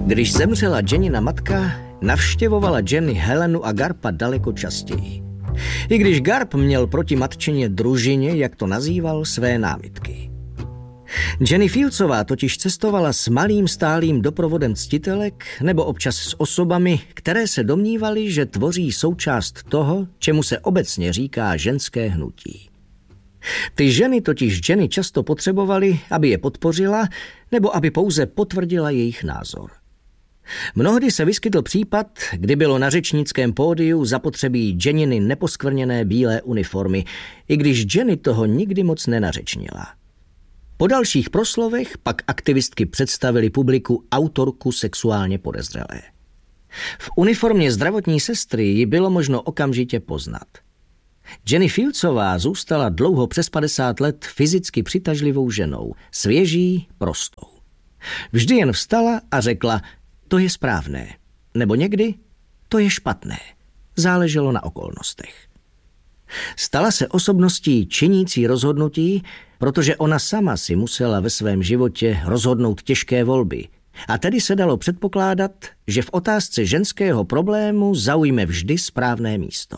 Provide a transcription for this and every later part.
Když zemřela Jennina matka, navštěvovala Jenny Helenu a Garpa daleko častěji. I když Garp měl proti matčině družině, jak to nazýval, své námitky. Jenny Fieldsová totiž cestovala s malým stálým doprovodem ctitelek nebo občas s osobami, které se domnívaly, že tvoří součást toho, čemu se obecně říká ženské hnutí. Ty ženy totiž Jenny často potřebovaly, aby je podpořila nebo aby pouze potvrdila jejich názor. Mnohdy se vyskytl případ, kdy bylo na řečnickém pódiu zapotřebí Jenniny neposkvrněné bílé uniformy, i když Jenny toho nikdy moc nenařečnila. Po dalších proslovech pak aktivistky představili publiku autorku sexuálně podezřelé. V uniformě zdravotní sestry ji bylo možno okamžitě poznat. Jenny Fieldsová zůstala dlouho přes 50 let fyzicky přitažlivou ženou, svěží, prostou. Vždy jen vstala a řekla, to je správné, nebo někdy, to je špatné. Záleželo na okolnostech. Stala se osobností činící rozhodnutí, protože ona sama si musela ve svém životě rozhodnout těžké volby. A tedy se dalo předpokládat, že v otázce ženského problému zaujme vždy správné místo.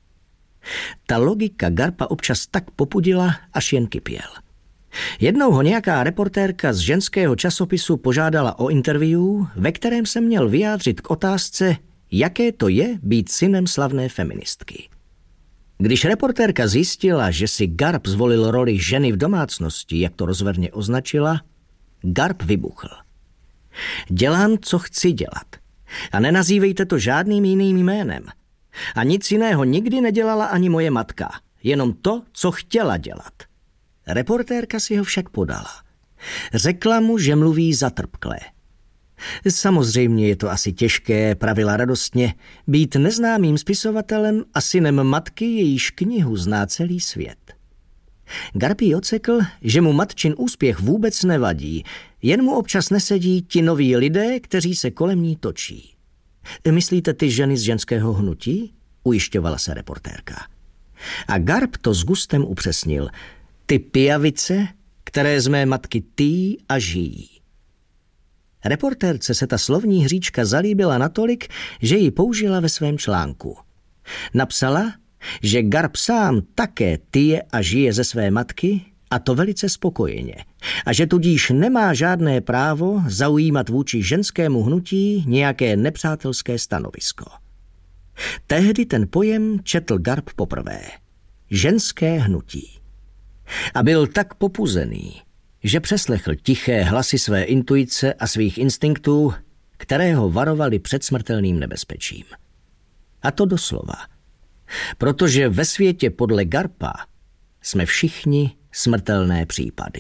Ta logika Garpa občas tak popudila, až jen kypěl. Jednou ho nějaká reportérka z ženského časopisu požádala o interview, ve kterém se měl vyjádřit k otázce, jaké to je být synem slavné feministky. Když reportérka zjistila, že si Garp zvolil roli ženy v domácnosti, jak to rozverně označila, Garp vybuchl. Dělám, co chci dělat. A nenazývejte to žádným jiným jménem. A nic jiného nikdy nedělala ani moje matka. Jenom to, co chtěla dělat. Reportérka si ho však podala. Řekla mu, že mluví zatrpkle. Samozřejmě je to asi těžké, pravila radostně, být neznámým spisovatelem a synem matky, jejíž knihu zná celý svět. Garp jí ocekl, že mu matčin úspěch vůbec nevadí, jen mu občas nesedí ti noví lidé, kteří se kolem ní točí. Myslíte ty ženy z ženského hnutí? Ujišťovala se reportérka. A Garp to s gustem upřesnil. Ty pijavice, které z mé matky týjí a žijí. Reportérce se ta slovní hříčka zalíbila natolik, že ji použila ve svém článku. Napsala, že Garp sám také tyje a žije ze své matky, a to velice spokojeně, a že tudíž nemá žádné právo zaujímat vůči ženskému hnutí nějaké nepřátelské stanovisko. Tehdy ten pojem četl Garp poprvé. Ženské hnutí. A byl tak popuzený, že přeslechl tiché hlasy své intuice a svých instinktů, které ho varovali před smrtelným nebezpečím. A to doslova. Protože ve světě podle Garpa jsme všichni smrtelné případy.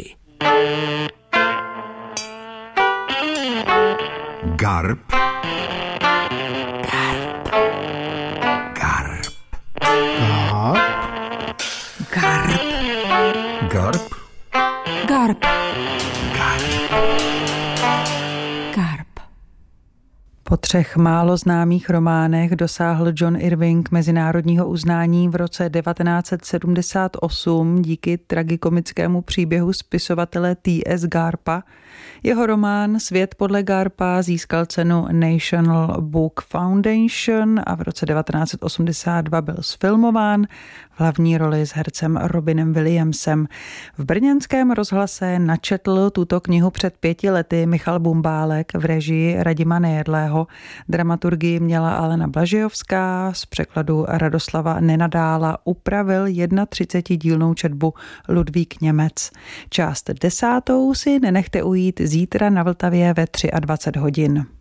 Garp. Po 3 málo známých románech dosáhl John Irving mezinárodního uznání v roce 1978 díky tragikomickému příběhu spisovatele T.S. Garpa. Jeho román Svět podle Garpa získal cenu National Book Foundation a v roce 1982 byl zfilmován v hlavní roli s hercem Robinem Williamsem. V brněnském rozhlase načetl tuto knihu před 5 lety Michal Bumbálek v režii Radima Nejedlého. Dramaturgii měla Alena Blažejovská, z překladu Radoslava Nenadála upravil 31dílnou četbu Ludvík Němec. Část 10. si nenechte ujít zítra na Vltavě ve 23 hodin.